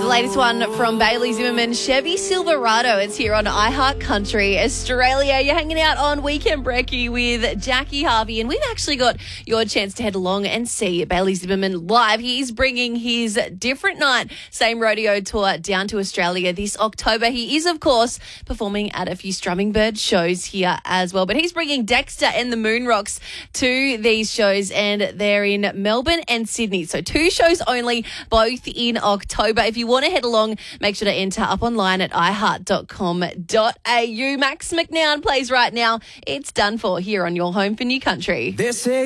The latest one from Bailey Zimmerman, Chevy Silverado. It's here on iHeart Country Australia. You're hanging out on Weekend Brekkie with Jackie Harvey, and we've actually got your chance to head along and see Bailey Zimmerman live. He's bringing his Different Night Same Rodeo tour down to Australia this October. He is, of course, performing at a few Strumming Bird shows here as well, but he's bringing Dexter and the Moon Rocks to these shows, and they're in Melbourne and Sydney. So 2 shows only, both in October. If you want to head along, make sure to enter up online at iheart.com.au. Max McNown plays right now. It's Done For here on your home for New Country.